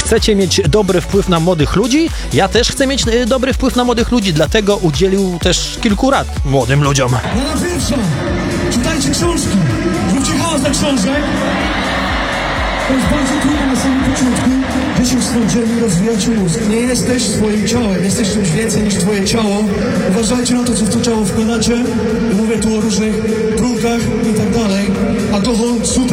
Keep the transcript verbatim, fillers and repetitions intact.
chcecie mieć dobry wpływ na młodych ludzi, ja też chcę mieć y, dobry wpływ na młodych ludzi, dlatego udzielił też kilku rad młodym ludziom. Rada pierwsza. Czytajcie książki. Zróbcie hałas dla książek. To jest bardzo trudne na samym początku. Życiu swoim rozwijać mózg. Nie jesteś swoim ciałem, jesteś czymś więcej niż twoje ciało. Uważajcie na to, co w to ciało wkładacie. Mówię tu o różnych trulkach i tak dalej. Alkohol, super.